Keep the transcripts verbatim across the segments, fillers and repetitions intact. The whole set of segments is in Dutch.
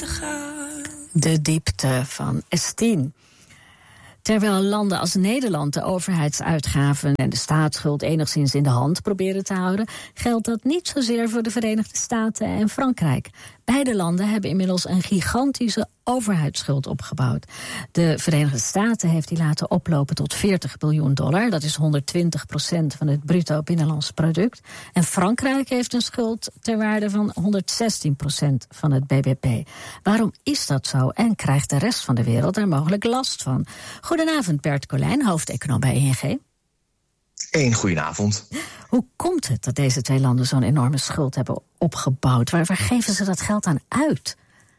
te gaan. De diepte van Estine. Terwijl landen als Nederland de overheidsuitgaven en de staatsschuld enigszins in de hand proberen te houden, geldt dat niet zozeer voor de Verenigde Staten en Frankrijk. Beide landen hebben inmiddels een gigantische overheidsschuld opgebouwd. De Verenigde Staten heeft die laten oplopen tot veertig biljoen dollar. Dat is honderdtwintig procent van het bruto binnenlands product. En Frankrijk heeft een schuld ter waarde van honderdzestien procent van het B B P. Waarom is dat zo en krijgt de rest van de wereld daar mogelijk last van? Goedenavond, Bert Colijn, hoofdeconoom bij I N G. Een goedenavond. Hoe komt het dat deze twee landen zo'n enorme schuld hebben opgebouwd? Waar, waar geven ze dat geld aan uit?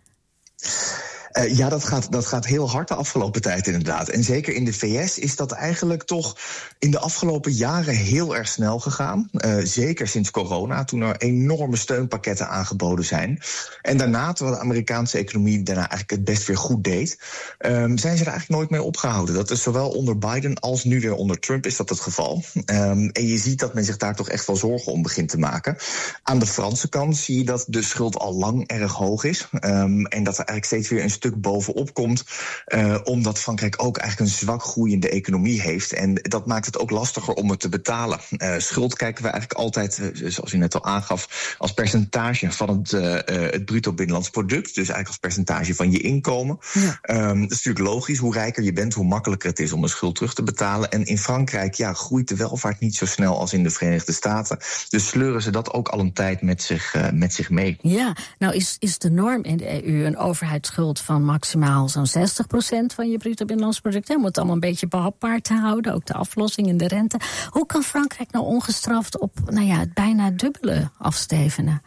Uh, ja, dat gaat, dat gaat heel hard de afgelopen tijd inderdaad. En zeker in de V S is dat eigenlijk toch in de afgelopen jaren heel erg snel gegaan. Uh, zeker sinds corona, toen er enorme steunpakketten aangeboden zijn. En daarna, terwijl de Amerikaanse economie daarna eigenlijk het best weer goed deed, um, zijn ze er eigenlijk nooit mee opgehouden. Dat is zowel onder Biden als nu weer onder Trump is dat het geval. Um, en je ziet dat men zich daar toch echt wel zorgen om begint te maken. Aan de Franse kant zie je dat de schuld al lang erg hoog is. Um, en dat er eigenlijk steeds weer een stuk bovenop komt, uh, omdat Frankrijk ook eigenlijk een zwak groeiende economie heeft. En dat maakt het ook lastiger om het te betalen. Uh, schuld kijken we eigenlijk altijd, uh, zoals u net al aangaf, als percentage van het, uh, uh, het bruto binnenlands product. Dus eigenlijk als percentage van je inkomen. Ja. Um, dat is natuurlijk logisch. Hoe rijker je bent, hoe makkelijker het is om een schuld terug te betalen. En in Frankrijk ja, groeit de welvaart niet zo snel als in de Verenigde Staten. Dus sleuren ze dat ook al een tijd met zich, uh, met zich mee. Ja, nou is, is de norm in de E U een overheidsschuld van maximaal zo'n zestig procent van je bruto binnenlands product. Je moet het allemaal een beetje behapbaar te houden, ook de aflossing en de rente. Hoe kan Frankrijk nou ongestraft op nou ja, het bijna dubbele afstevenen?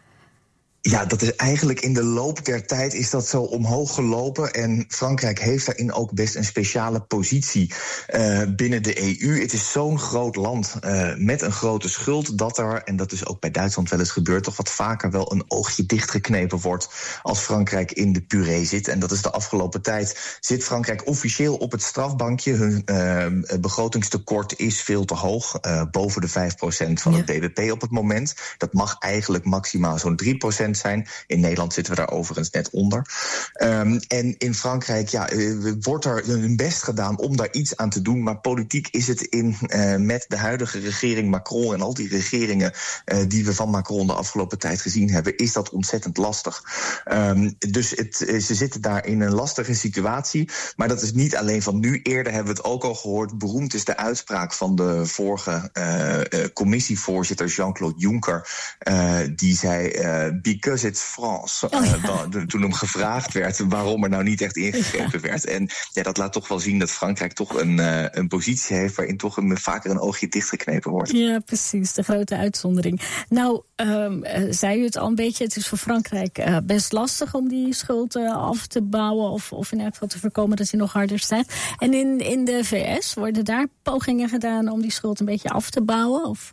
Ja, dat is eigenlijk in de loop der tijd is dat zo omhoog gelopen. En Frankrijk heeft daarin ook best een speciale positie uh, binnen de E U. Het is zo'n groot land uh, met een grote schuld dat er, en dat is ook bij Duitsland wel eens gebeurd, toch wat vaker wel een oogje dichtgeknepen wordt als Frankrijk in de puree zit. En dat is de afgelopen tijd. Zit Frankrijk officieel op het strafbankje. Hun uh, begrotingstekort is veel te hoog, uh, boven de vijf procent van ja. het B B P op het moment. Dat mag eigenlijk maximaal zo'n drie procent zijn. In Nederland zitten we daar overigens net onder. Um, en in Frankrijk ja, uh, wordt er hun best gedaan om daar iets aan te doen. Maar politiek is het in uh, met de huidige regering Macron en al die regeringen uh, die we van Macron de afgelopen tijd gezien hebben, is dat ontzettend lastig. Um, dus het, ze zitten daar in een lastige situatie. Maar dat is niet alleen van nu. Eerder hebben we het ook al gehoord. Beroemd is de uitspraak van de vorige uh, uh, commissievoorzitter Jean-Claude Juncker. Uh, die zei Uh, because it's France. Oh, ja. uh, dan, toen hem gevraagd werd waarom er nou niet echt ingegrepen ja. werd. En ja, dat laat toch wel zien dat Frankrijk toch een, uh, een positie heeft waarin toch een, vaker een oogje dichtgeknepen wordt. Ja, precies. De grote uitzondering. Nou, um, uh, zei u het al een beetje. Het is voor Frankrijk uh, best lastig om die schuld uh, af te bouwen. Of, of in elk geval te voorkomen dat hij nog harder stijgt. En in, in de V S worden daar pogingen gedaan om die schuld een beetje af te bouwen? Of?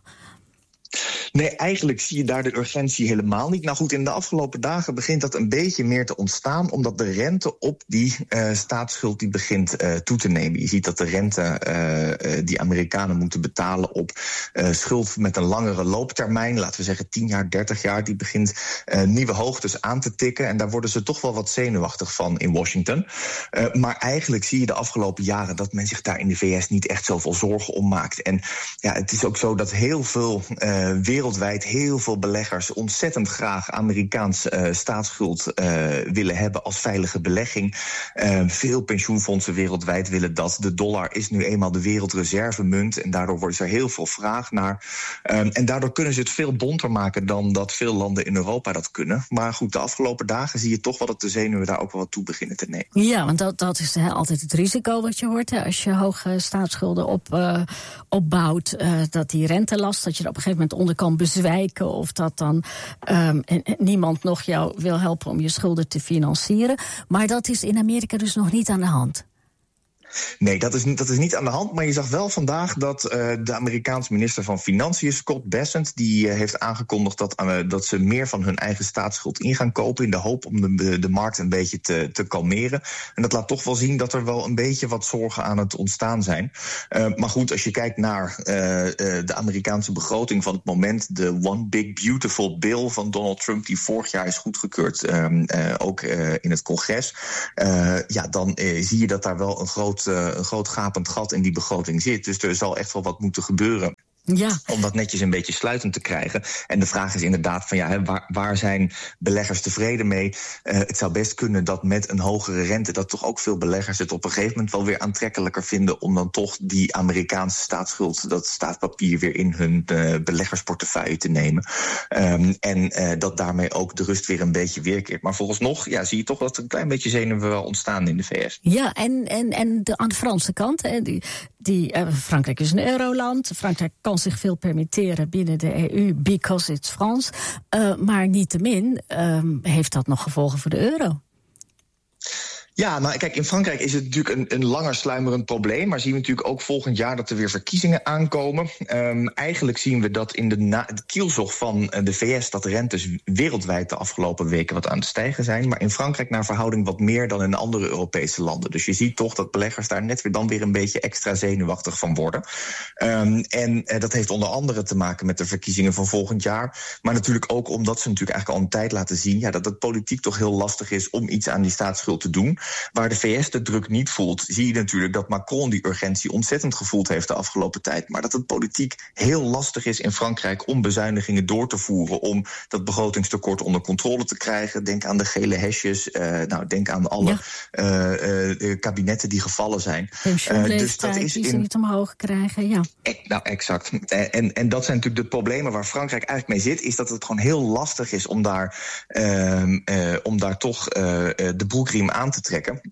Nee, eigenlijk zie je daar de urgentie helemaal niet. Nou goed, in de afgelopen dagen begint dat een beetje meer te ontstaan, omdat de rente op die uh, staatsschuld die begint uh, toe te nemen. Je ziet dat de rente uh, uh, die Amerikanen moeten betalen op uh, schuld met een langere looptermijn, laten we zeggen tien jaar, dertig jaar, die begint uh, nieuwe hoogtes aan te tikken. En daar worden ze toch wel wat zenuwachtig van in Washington. Uh, maar eigenlijk zie je de afgelopen jaren dat men zich daar in de V S niet echt zoveel zorgen om maakt. En ja, het is ook zo dat heel veel uh, wereldwijd heel veel beleggers ontzettend graag Amerikaans uh, staatsschuld uh, willen hebben als veilige belegging. Uh, veel pensioenfondsen wereldwijd willen dat. De dollar is nu eenmaal de wereldreservemunt en daardoor wordt er heel veel vraag naar. Um, en daardoor kunnen ze het veel bonter maken dan dat veel landen in Europa dat kunnen. Maar goed, de afgelopen dagen zie je toch wel dat de zenuwen daar ook wel wat toe beginnen te nemen. Ja, want dat, dat is he, altijd het risico wat je hoort. Hè, als je hoge staatsschulden op, uh, opbouwt, uh, dat die rentelast, dat je er op een gegeven moment onder kan bezwijken of dat dan um, en, en niemand nog jou wil helpen om je schulden te financieren. Maar dat is in Amerika dus nog niet aan de hand. Nee, dat is, dat is niet aan de hand. Maar je zag wel vandaag dat uh, de Amerikaanse minister van Financiën, Scott Bessent, die uh, heeft aangekondigd dat, uh, dat ze meer van hun eigen staatsschuld in gaan kopen in de hoop om de, de markt een beetje te, te kalmeren. En dat laat toch wel zien dat er wel een beetje wat zorgen aan het ontstaan zijn. Uh, maar goed, als je kijkt naar uh, uh, de Amerikaanse begroting van het moment, de One Big Beautiful Bill van Donald Trump, die vorig jaar is goedgekeurd, um, uh, ook uh, in het congres, uh, ja, dan uh, zie je dat daar wel een groot, uh, een groot gapend gat in die begroting zit. Dus er zal echt wel wat moeten gebeuren. Ja. Om dat netjes een beetje sluitend te krijgen. En de vraag is inderdaad van ja, waar, waar zijn beleggers tevreden mee? Uh, het zou best kunnen dat met een hogere rente, dat toch ook veel beleggers het op een gegeven moment wel weer aantrekkelijker vinden om dan toch die Amerikaanse staatsschuld, dat staatspapier, weer in hun uh, beleggersportefeuille te nemen. Um, en uh, dat daarmee ook de rust weer een beetje weerkeert. Maar vooralsnog ja, zie je toch dat er een klein beetje zenuwen wel ontstaan in de V S. Ja, en, en, en de, aan de Franse kant, hè, die, die, uh, Frankrijk is een euroland. Frankrijk kan zich veel permitteren binnen de E U, because it's France. Uh, maar niettemin uh, heeft dat nog gevolgen voor de euro. Ja, nou kijk, in Frankrijk is het natuurlijk een, een langer sluimerend probleem. Maar zien we natuurlijk ook volgend jaar dat er weer verkiezingen aankomen. Um, eigenlijk zien we dat in de, na- de kielzog van de V S dat de rentes wereldwijd de afgelopen weken wat aan het stijgen zijn. Maar in Frankrijk naar verhouding wat meer dan in andere Europese landen. Dus je ziet toch dat beleggers daar net weer dan weer een beetje extra zenuwachtig van worden. Um, en uh, dat heeft onder andere te maken met de verkiezingen van volgend jaar. Maar natuurlijk ook omdat ze natuurlijk eigenlijk al een tijd laten zien ja, dat het politiek toch heel lastig is om iets aan die staatsschuld te doen. Waar de V S de druk niet voelt, zie je natuurlijk dat Macron die urgentie ontzettend gevoeld heeft de afgelopen tijd. Maar dat het politiek heel lastig is in Frankrijk om bezuinigingen door te voeren, om dat begrotingstekort onder controle te krijgen. Denk aan de gele hesjes, uh, nou, denk aan alle ja. uh, uh, kabinetten die gevallen zijn. Uh, dus dat is die ze in... niet omhoog krijgen, ja. E- nou, exact. En, en dat zijn natuurlijk de problemen waar Frankrijk eigenlijk mee zit, is dat het gewoon heel lastig is om daar, uh, uh, om daar toch uh, de broekriem aan te trekken.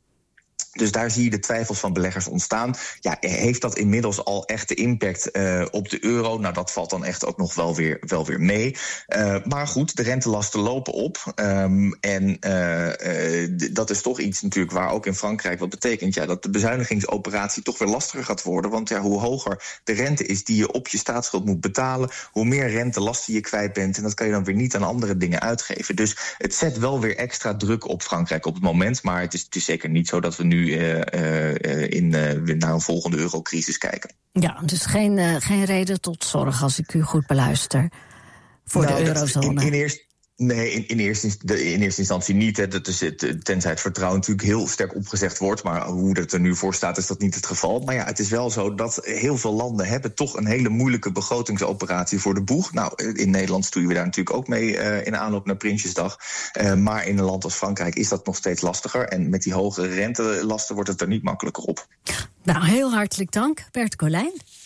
Dus daar zie je de twijfels van beleggers ontstaan. Ja, heeft dat inmiddels al echt de impact uh, op de euro? Nou, dat valt dan echt ook nog wel weer, wel weer mee. Uh, maar goed, de rentelasten lopen op. Um, en uh, uh, d- dat is toch iets natuurlijk waar ook in Frankrijk wat betekent. Ja, dat de bezuinigingsoperatie toch weer lastiger gaat worden. Want ja, hoe hoger de rente is die je op je staatsschuld moet betalen, hoe meer rentelasten je kwijt bent. En dat kan je dan weer niet aan andere dingen uitgeven. Dus het zet wel weer extra druk op Frankrijk op het moment. Maar het is, het is zeker niet zo dat we nu Uh, uh, in, uh, naar een volgende eurocrisis kijken. Ja, dus geen, uh, geen reden tot zorg als ik u goed beluister voor nou, de eurozone. In, in eerst, nee, in, in, eerste, in eerste instantie niet. Hè. Dat is het, tenzij het vertrouwen natuurlijk heel sterk opgezegd wordt. Maar hoe dat er nu voor staat, is dat niet het geval. Maar ja, het is wel zo dat heel veel landen hebben toch een hele moeilijke begrotingsoperatie voor de boeg. Nou, in Nederland stoeien we daar natuurlijk ook mee uh, in aanloop naar Prinsjesdag. Uh, maar in een land als Frankrijk is dat nog steeds lastiger. En met die hoge rentelasten wordt het er niet makkelijker op. Nou, heel hartelijk dank, Bert Colijn.